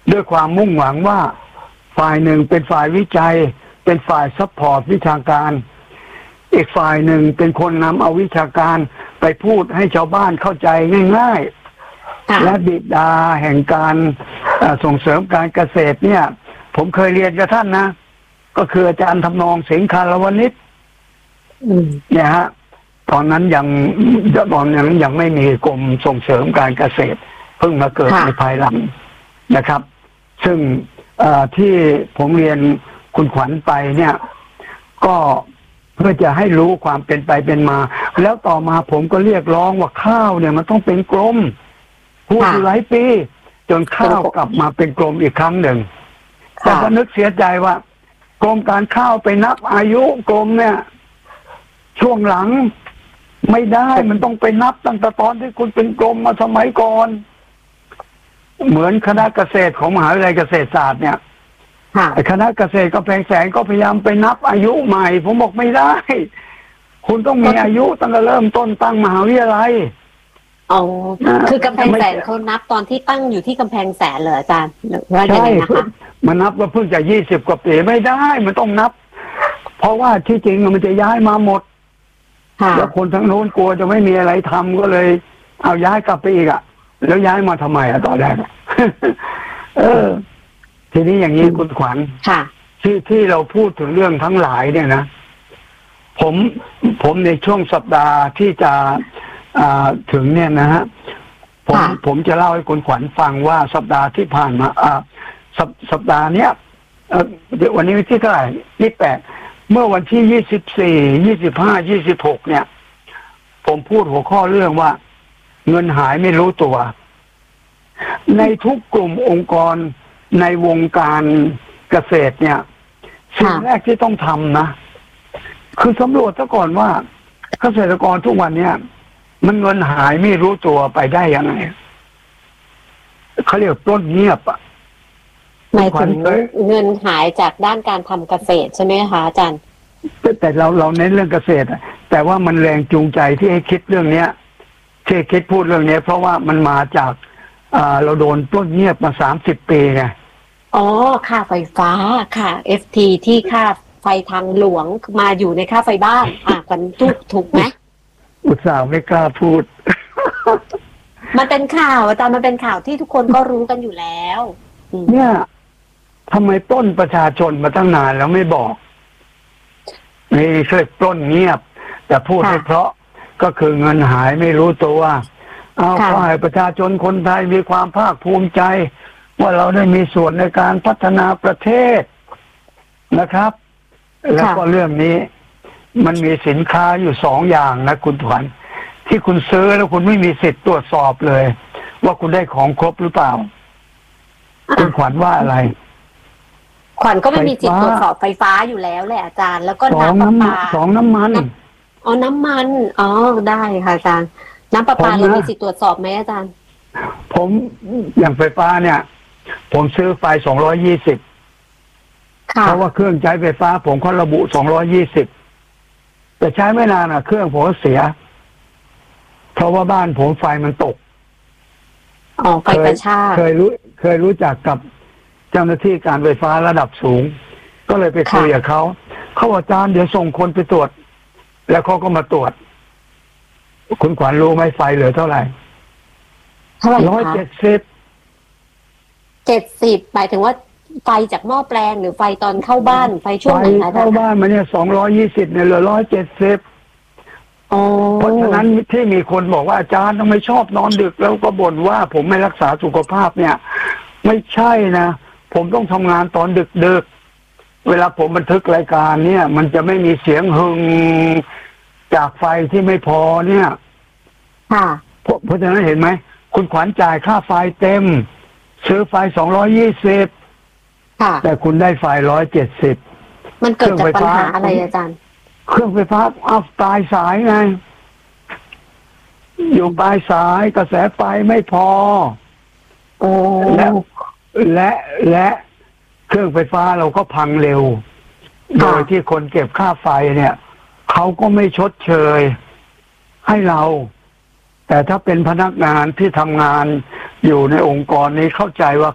ด้วยความมุ่งหวังว่าฝ่ายหนึ่งเป็นฝ่ายวิจัยเป็นฝ่ายซัพพอร์ตวิชาการอีกฝ่ายหนึ่งเป็นคนนำเอาวิชาการไปพูดให้ชาวบ้านเข้าใจง่ายๆและบิดาแห่งการส่งเสริมการเกษตรเนี่ยผมเคยเรียนกับท่านนะก็คืออาจารย์ทำนองสิงคารวณิชเนี่ยฮะตอนนั้นยังไม่มีกรมส่งเสริมการเกษตรเพิ่งมาเกิดในภายหลังนะครับซึ่งที่ผมเรียนคุณขวัญไปเนี่ยก็เพื่อจะให้รู้ความเป็นไปเป็นมาแล้วต่อมาผมก็เรียกร้องว่าข้าวเนี่ยมันต้องเป็นกรมพูดอยู่หลายปีจนข้าวกลับมาเป็นกรมอีกครั้งหนึ่งแต่ก็นึกเสียใจว่ากรมการข้าวไปนับอายุกรมเนี่ยช่วงหลังไม่ได้มันต้องไปนับตั้งแต่ตอนที่คุณเป็นกรมมาสมัยก่อนเหมือนคณะเกษตรของมหาวิทยาลัยเกษตรศาสตร์เนี่ยคณะเกษตรกำแพงแสนก็พยายามไปนับอายุใหม่ผมบอกไม่ได้คุณต้องมีอายุตั้งแต่เริ่มต้นตั้งมหาวิทยาลัยอ๋อคือกำแพงแสนเขานับตอนที่ตั้งอยู่ที่กำแพงแสนเหรออาจารย์ว่าอย่างไรนะคะมันนับว่าเพิ่งจะ20 กว่าปีไม่ได้มันต้องนับเพราะว่าที่จริงมันจะย้ายมาหมดแล้วคนทั้งโน้นกลัวจะไม่มีอะไรทำก็เลยเอาย้ายกลับไปอีกอ่ะแล้วย้ายมาทำไมอ่ะตอนแรกทีนี้อย่างนี้คุณขวัญที่เราพูดถึงเรื่องทั้งหลายเนี่ยนะผมในช่วงสัปดาห์ที่จะถึงเนี่ยนะฮะผมจะเล่าให้คุณขวัญฟังว่าสัปดาห์ที่ผ่านมาสัปดาห์เนี้ยเดี๋ยววันนี้วันที่เท่าไหร่28เมื่อวันที่24 25 26เนี่ยผมพูดหัวข้อเรื่องว่าเงินหายไม่รู้ตัวในทุกกลุ่มองค์กรในวงการเกษตรเนี่ยสิ่งแรกที่ต้องทำนะคือสำรวจซะก่อนว่าเกษตรกรทุกวันเนี่ยมันเงินหายไม่รู้ตัวไปได้ยังไงเขาเรียกปล้นเงียบอ่ะหมายถึงเงินหายจากด้านการทำเกษตรใช่ไหมคะอาจารย์แต่เราเน้นเรื่องเกษตรแต่ว่ามันแรงจูงใจที่ให้คิดเรื่องเนี้ยที่คิดพูดเรื่องนี้เพราะว่ามันมาจากเราโดนปล้นเงียบมา30 ปีไงอ๋อค่าไฟฟ้าค่ะ FT ที่ค่าไฟทางหลวงมาอยู่ในค่าไฟบ้านกันถูกไหมอุตส่าห์ไม่กล้าพูดมันเป็นข่าวอาจารย์มันเป็นข่าวที่ทุกคนก็รู้กันอยู่แล้วเนี่ยทำไมปล้นประชาชนมาตั้งนานแล้วไม่บอกนี่ช่วยปล้นเงียบแต่พูดให้เพราะก็คือเงินหายไม่รู้ตัวเอาขอให้ประชาชนคนไทยมีความภาคภูมิใจว่าเราได้มีส่วนในการพัฒนาประเทศนะครับแล้วก็เรื่องนี้มันมีสินค้าอยู่2 อย่างนะคุณขวัญที่คุณซื้อแล้วคุณไม่มีสิทธิ์ตรวจสอบเลยว่าคุณได้ของครบหรือเปล่าคุณขวัญว่าอะไรขวัญก็ไม่มีสิทธิ์ตรวจสอบไฟฟ้าอยู่แล้วแหละอาจารย์แล้วก็น้ำประปาน้ำมันน้ำมันได้ค่ะอาจารย์น้ำประปาเรามีสิทธิ์ตรวจสอบไหมอาจารย์ผมอย่างไฟฟ้าเนี่ยผมซื้อไฟ220เพราะว่าเครื่องใช้ไฟฟ้าผมเขาระบุ220แต่ใช้ไม่นานเครื่องผมเสียเพราะว่าบ้านผมไฟมันตกไฟกระชากเคยรู้จักกับเจ้าหน้าที่การไฟฟ้าระดับสูงก็เลยไปคุยกับเขาอาจารย์เดี๋ยวส่งคนไปตรวจแล้วเขาก็มาตรวจคุณขวัญรู้ไหมไฟเหลือเท่าไหร่ 170หมายถึงว่าไฟจากหม้อแปลงหรือไฟตอนเข้าบ้านไฟช่วงไหนคะเข้าบ้านมาเนี่ย220เนี่ยเหลือ170เพราะฉะนั้นที่มีคนบอกว่าอาจารย์ทำไมชอบนอนดึกแล้วก็บ่นว่าผมไม่รักษาสุขภาพเนี่ยไม่ใช่นะผมต้องทำงานตอนดึกเวลาผมบันทึกรายการเนี่ยมันจะไม่มีเสียงหึงจากไฟที่ไม่พอเนี่ยเพราะฉะนั้นเห็นไหมคุณขวัญจ่ายค่าไฟเต็มซื้อไฟ220แต่คุณได้ไฟ170 มันเกิดจากปัญหาอะไรอาจารย์เครื่องไฟฟ้าปลายสายไงอยู่ปลายสายกระแสไฟไม่พอและเครื่องไฟฟ้าเราก็พังเร็วโดยที่คนเก็บค่าไฟเนี่ยเขาก็ไม่ชดเชยให้เราแต่ถ้าเป็นพนักงานที่ทำงานอยู่ในองค์กรนี้เข้าใจว่า